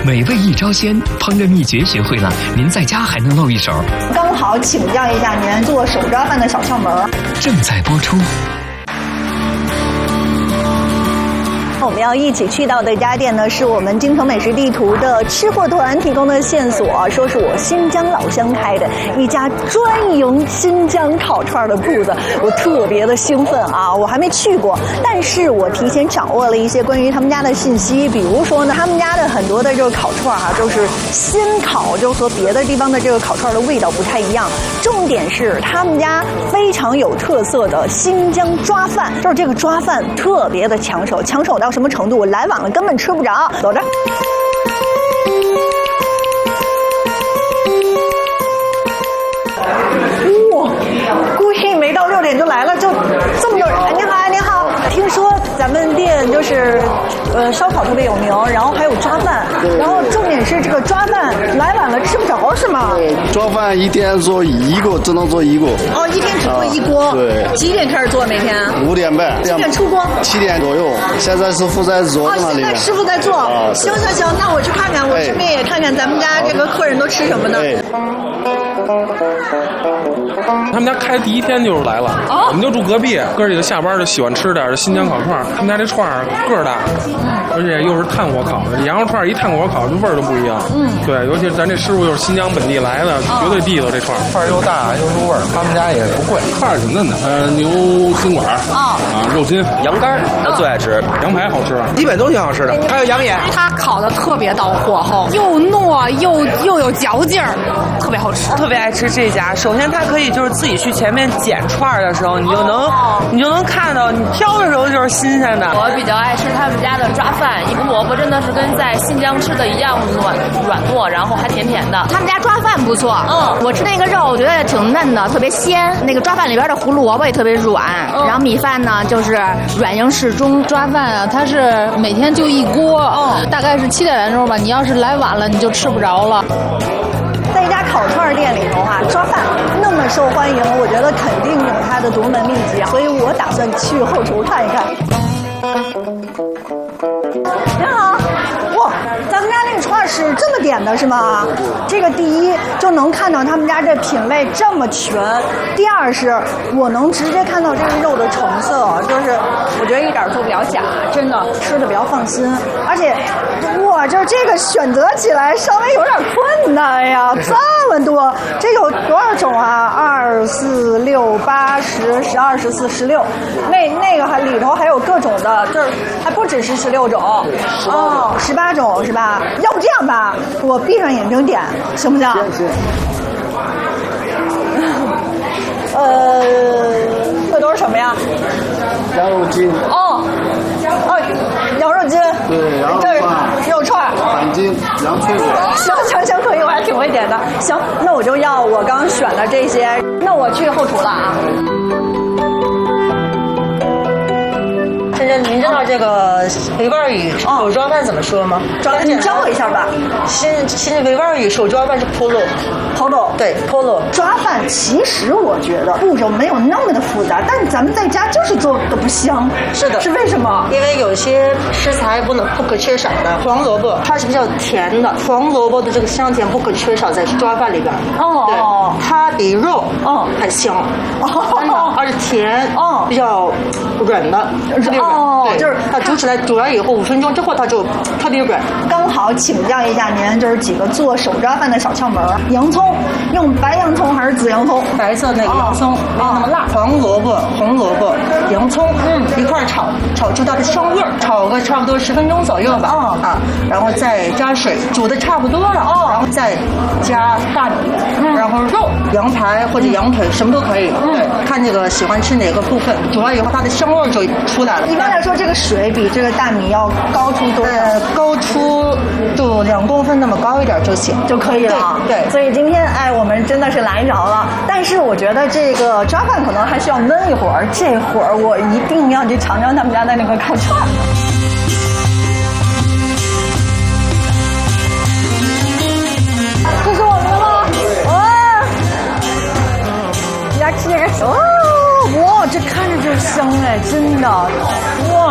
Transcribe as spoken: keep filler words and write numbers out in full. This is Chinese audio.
美味一招鲜，烹饪秘诀学会了，您在家还能露一手。 刚好请教一下您做手抓饭的小窍门。 正在播出。 我们要一起去到的一家店呢，是我们京城美食地图的吃货团提供的线索，说是我新疆老乡开的一家专营新疆烤串的铺子，我特别的兴奋啊！我还没去过，但是我提前掌握了一些关于他们家的信息，比如说呢，他们家的很多的这个烤串啊，就是新烤，就和别的地方的这个烤串的味道不太一样。重点是他们家非常有特色的新疆抓饭，就是这个抓饭特别的抢手，抢手到什么程度？我来晚了根本吃不着。走着。哇、哦，故意没到六点就来了，就这么多人。哎，您好，您好。听说咱们店就是呃烧烤特别有名，然后还有抓饭，然后重点是这个抓饭来晚了吃不着是吗？ 对，抓饭一天做一个，只能做一个。 哦，一天只做一锅。 啊、对。 几点开始做？每天？ 五点半。 几点出锅？ 七点左右。现在师傅在做那里。 哦，现在师傅在做。啊、行行行，那我去看看，我顺便也看看咱们家这个客人都吃什么呢？ 哎他们家开第一天就是来了，哦、我们就住隔壁，哥几个下班就喜欢吃点新疆烤串。他们家这串个儿大，而且又是炭火烤的，羊肉串一炭火烤，就味儿都不一样。嗯，对，尤其是咱这师傅又是新疆本地来的，绝对地道这串。 串又大又入味儿，他们家也不贵， 串挺嫩的。呃，牛心管啊，啊，肉筋、 羊肝，他最爱吃， 羊排好吃， 基本都挺好吃的。还有羊眼， 它烤的特别到火候，又糯又又有嚼劲儿，特别好吃。 特别爱吃这家。首先，它可以就是自己去前面捡串的时候，你就能、哦、你就能看到，你挑的时候就是新鲜的。 我比较爱吃他们家的抓饭，一个萝卜真的是跟在新疆吃的一样软软糯，然后还甜甜的。他们家抓饭不错，嗯，我吃那个肉我觉得挺嫩的，特别鲜。那个抓饭里边的胡萝卜也特别软，嗯、然后米饭呢就是软硬适中。 抓饭啊，它是每天就一锅，嗯，大概是七点来钟吧。你要是来晚了，你就吃不着了。 在一家烤串店里头啊，抓饭那么受欢迎，我觉得肯定有它的独门秘籍啊，所以我打算去后厨看一看。您好，哇，咱们家那个串是这么点的是吗？这个第一就能看到他们家这品类这么全，第二是我能直接看到这个肉的成色，就是我觉得一点都不了假，真的吃的比较放心，而且哇，就是这个选择起来稍微有点困难呀，这么多，这有多少种啊？二四六八十十二十四十六，那那个还里头还有各种的，就是还不只是十六种哦，十八种是吧？要不这样吧，我闭上眼睛点，行不行？行。呃，这都是什么呀？ 羊肉筋。 哦，哦，羊肉筋。 对，羊肉串。肉串。 板筋，羊脆骨。 行行行，可以，我还挺会点的。行，那我就要我刚选的这些。那我去后厨了啊。 先生，您知道这个维吾尔语手抓饭怎么说吗？ 抓，你教我一下吧。 新新维吾尔语手抓饭是 polo。polo 对 polo 抓饭其实我觉得步骤没有那么的复杂，但咱们在家就是做的不香。 是的， 是为什么？ 因为有些食材不能不可缺少的，黄萝卜它是比较甜的，黄萝卜的这个香甜不可缺少在抓饭里边。 哦， 对，它比肉哦还香，哦，而且甜，哦，比较软的，特别软。哦，就是它煮起来煮完以后五分钟之后它就特别软。 刚好请教一下您，就是几个做手抓饭的小窍门。洋葱用白洋葱还是紫洋葱？ 白色那个洋葱，没有那么辣。黄萝卜、红萝卜、洋葱，嗯，一块炒，炒出它的香味儿，炒个差不多十分钟左右吧。哦啊，然后再加水，煮的差不多了。哦，然后再加大米，嗯，然后肉、羊排或者羊腿什么都可以。嗯，对，看这个喜欢吃哪个部分，煮完以后它的香味就出来了。 一般来说，这个水比这个大米要高出多少？ 呃，高出就两公分那么高一点就行， 就可以了。 对，对所以今天哎，我们真的是来着了。但是我觉得这个抓饭可能还需要焖一会儿，这会儿我一定要去尝尝他们家的那个烤串。这是我们的吗？哇！你要吃这个哦，哇，这看着就香哎，真的，哇！